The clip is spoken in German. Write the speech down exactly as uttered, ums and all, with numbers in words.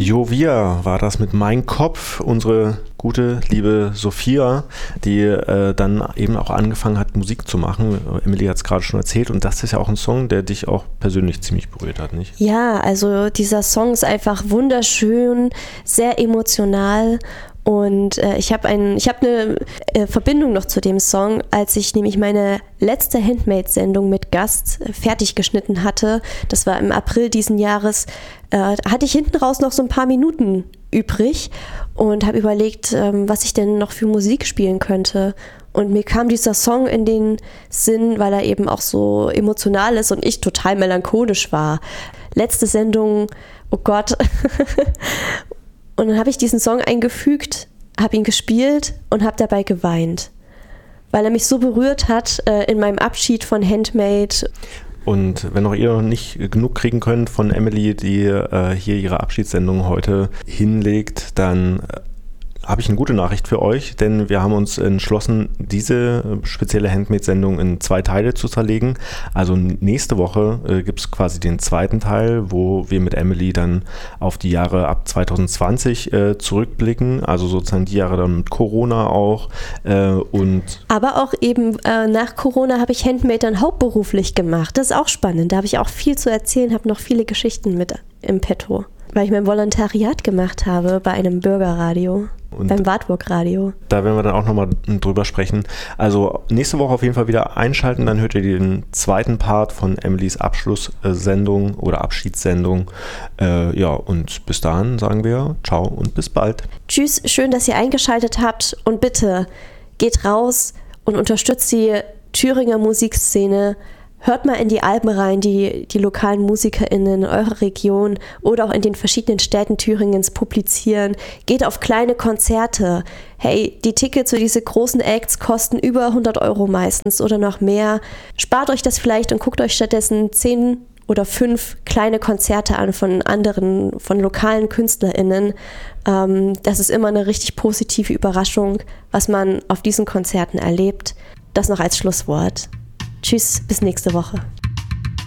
Jovia war das mit Mein Kopf, unsere gute, liebe Sophia, die äh, dann eben auch angefangen hat, Musik zu machen. Emily hat es gerade schon erzählt und das ist ja auch ein Song, der dich auch persönlich ziemlich berührt hat, nicht? Ja, also dieser Song ist einfach wunderschön, sehr emotional. Und äh, ich habe ein, ich habe eine äh, Verbindung noch zu dem Song, als ich nämlich meine letzte Handmade-Sendung mit Gast äh, fertig geschnitten hatte. Das war im April diesen Jahres. Äh, hatte ich hinten raus noch so ein paar Minuten übrig und habe überlegt, ähm, was ich denn noch für Musik spielen könnte. Und mir kam dieser Song in den Sinn, weil er eben auch so emotional ist und ich total melancholisch war. Letzte Sendung, oh Gott. Und dann habe ich diesen Song eingefügt, habe ihn gespielt und habe dabei geweint, weil er mich so berührt hat äh, in meinem Abschied von Handmade. Und wenn auch ihr noch nicht genug kriegen könnt von Emily, die äh, hier ihre Abschiedssendung heute hinlegt, dann äh, habe ich eine gute Nachricht für euch, denn wir haben uns entschlossen, diese spezielle Handmade-Sendung in zwei Teile zu zerlegen. Also nächste Woche äh, gibt es quasi den zweiten Teil, wo wir mit Emily dann auf die Jahre ab zwanzig zwanzig äh, zurückblicken, also sozusagen die Jahre dann mit Corona auch. Äh, und Aber auch eben äh, nach Corona habe ich Handmade dann hauptberuflich gemacht. Das ist auch spannend, da habe ich auch viel zu erzählen, habe noch viele Geschichten mit im Petto, weil ich mein Volontariat gemacht habe bei einem Bürgerradio. Und beim Wartburg-Radio. Da werden wir dann auch nochmal drüber sprechen. Also nächste Woche auf jeden Fall wieder einschalten, dann hört ihr den zweiten Part von Emilys Abschlusssendung oder Abschiedssendung. Äh, ja, und bis dahin sagen wir ciao und bis bald. Tschüss, schön, dass ihr eingeschaltet habt und bitte geht raus und unterstützt die Thüringer Musikszene. Hört mal in die Alben rein, die die lokalen MusikerInnen in eurer Region oder auch in den verschiedenen Städten Thüringens publizieren. Geht auf kleine Konzerte. Hey, die Tickets für diese großen Acts kosten über hundert Euro meistens oder noch mehr. Spart euch das vielleicht und guckt euch stattdessen zehn oder fünf kleine Konzerte an von anderen, von lokalen KünstlerInnen. Ähm, das ist immer eine richtig positive Überraschung, was man auf diesen Konzerten erlebt. Das noch als Schlusswort. Tschüss, bis nächste Woche.